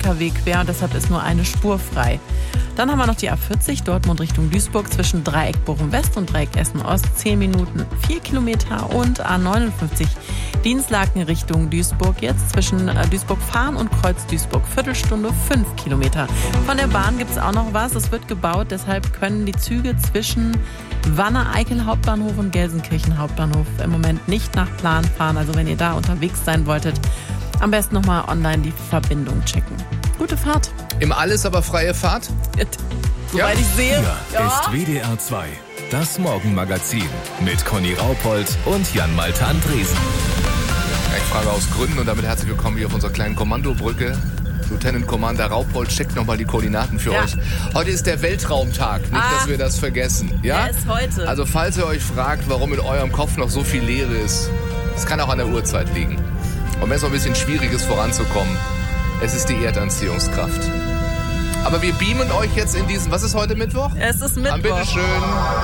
LKW quer und deshalb ist nur eine Spur frei. Dann haben wir noch die A40 Dortmund Richtung Duisburg zwischen Dreieck Bochum West und Dreieck Essen Ost 10 Minuten 4 Kilometer und A59 Dienstlaken Richtung Duisburg jetzt zwischen Duisburg-Fahren und Kreuz Duisburg Viertelstunde 5 Kilometer. Von der Bahn gibt es auch noch was, es wird gebaut, deshalb können die Züge zwischen Wanne-Eickel Hauptbahnhof und Gelsenkirchen Hauptbahnhof im Moment nicht nach Plan fahren. Also wenn ihr da unterwegs sein wolltet, am besten nochmal online die Verbindung checken. Gute Fahrt. Im Alles aber freie Fahrt? Soweit ich sehe. Hier ist WDR 2, das Morgenmagazin mit Conny Raupold und Jan-Malte Andresen. Ich frage aus Gründen und damit herzlich willkommen hier auf unserer kleinen Kommandobrücke. Lieutenant Commander Raupold checkt nochmal die Koordinaten für euch. Heute ist der Weltraumtag, nicht, dass wir das vergessen. Ja? Der ist heute. Also falls ihr euch fragt, warum in eurem Kopf noch so viel Leere ist, es kann auch an der Uhrzeit liegen. Und wenn es noch ein bisschen schwierig ist, voranzukommen, es ist die Erdanziehungskraft. Aber wir beamen euch jetzt in diesen, was ist heute Mittwoch? Es ist Mittwoch. Bitteschön.